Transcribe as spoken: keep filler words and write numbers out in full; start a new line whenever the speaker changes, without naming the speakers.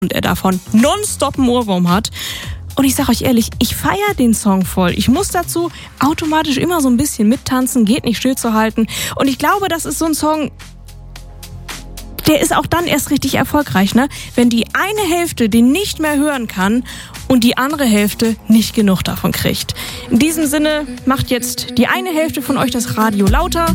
und er davon nonstop einen Ohrwurm hat. Und ich sag euch ehrlich, ich feiere den Song voll. Ich muss dazu automatisch immer so ein bisschen mittanzen, geht nicht stillzuhalten. Und ich glaube, das ist so ein Song, der ist auch dann erst richtig erfolgreich, ne? Wenn die eine Hälfte den nicht mehr hören kann und die andere Hälfte nicht genug davon kriegt. In diesem Sinne macht jetzt die eine Hälfte von euch das Radio lauter.